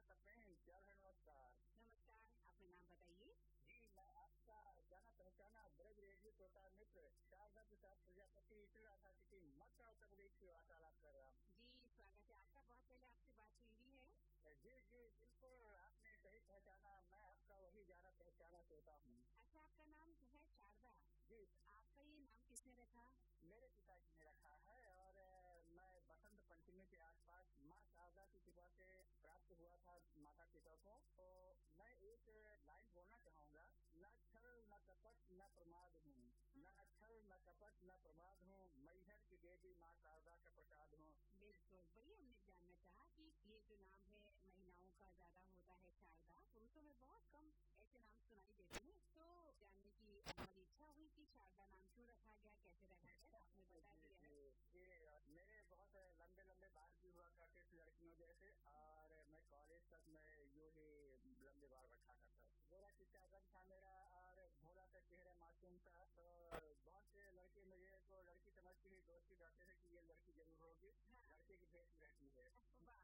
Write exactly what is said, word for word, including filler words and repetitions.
सकते हैं। क्या है? नमस्कार। नमस्कार, अपना नाम बताइए। जी, मैं आपका जाना पहचाना ब्रज रेडियो श्रोता मित्र शारदा प्रसाद प्रजापति राधा सिटी मक्का उत्तर प्रदेश से वार्तालाप कर रहा हूँ। जी, स्वागत है आपका। बहुत पहले आपसे बात हुई भी है। जी जी बिल्कुल, आपने सही पहचाना, मैं आपका वही जाना पहचाना श्रोता हूँ। अच्छा, आपका नाम जो है शारदा। जी, आपका ये नाम किसने रखा? मेरे पिताजी ने रखा है और मैं बसंत पंचमी के आसपास माँ शारदा की कृपा से प्राप्त हुआ था माता पिता को। तो मैं एक लाइन बोलना चाहूँगा, न छल न कपट न प्रमाद हूँ, न छल न कपट न प्रमाद हूँ, मैहर की देवी माँ शारदा का प्रसाद हूँ। बिल्कुल, वही हमने जानना चाहा कि ये जो नाम है महिलाओं का ज्यादा होता है शारदा, पुरुषों में बहुत कम ऐसे नाम सुनाई देते हैं। तो जानने की हमारी इच्छा हुई कि शारदा नाम क्यों रखा गया, कैसे रखा गया, तो आपने बता दिया है। ये मेरे बहुत लंबे लंबे बाल भी हुआ करते थे लड़कियों जैसे, और मैं कॉलेज तक मैं यूं ही लंबे बाल रखा करता। गोरा चिट्टा रंग था मेरा और भोला का चेहरा मासूम था। तो बहुत से लड़के मुझे को लड़की समझती है, दोस्ती करते थे कि ये लड़की जरूर होगी, लड़के की भेष में रहती है।